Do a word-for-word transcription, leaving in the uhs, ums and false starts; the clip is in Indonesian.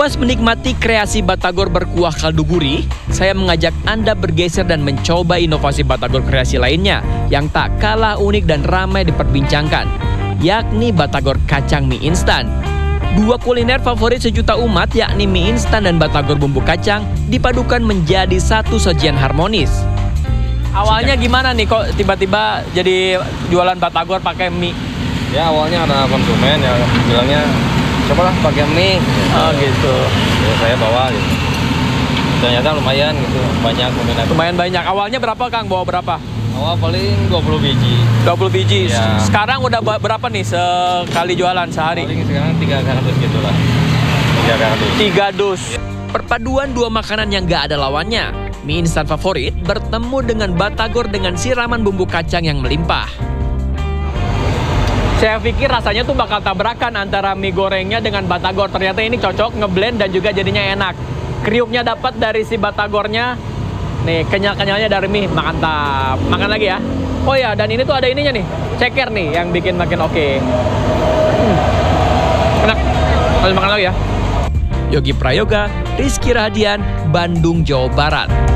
Puas menikmati kreasi batagor berkuah kaldu gurih, saya mengajak Anda bergeser dan mencoba inovasi batagor kreasi lainnya yang tak kalah unik dan ramai diperbincangkan, yakni batagor kacang mie instan. Dua kuliner favorit sejuta umat yakni mie instan dan batagor bumbu kacang dipadukan menjadi satu sajian harmonis. Awalnya gimana nih kok tiba-tiba jadi jualan batagor pakai mie? Ya awalnya ada konsumen yang bilangnya cobalah pakai mie. Oh gitu. Ya, saya bawa gitu. Ternyata lumayan gitu, banyak peminat. Lumayan banyak. Awalnya berapa Kang? Bawa berapa? Awal paling dua puluh biji. dua puluh biji. Ya. Sekarang udah berapa nih sekali jualan sehari? Paling sekarang tiga kardus gitu lah. tiga kardus. Tiga dus. Perpaduan dua makanan yang gak ada lawannya. Mie instan favorit bertemu dengan batagor dengan siraman bumbu kacang yang melimpah. Saya pikir rasanya tuh bakal tabrakan antara mie gorengnya dengan batagor. Ternyata ini cocok, ngeblend dan juga jadinya enak. Kriuknya dapat dari si batagornya. Nih, kenyal-kenyalnya dari mie, mantap. Makan lagi ya. Oh ya, dan ini tuh ada ininya nih, ceker nih yang bikin makin oke. Hmm. Enak. Lanjut makan lagi ya. Yogi Prayoga, Rizky Rahadian, Bandung, Jawa Barat.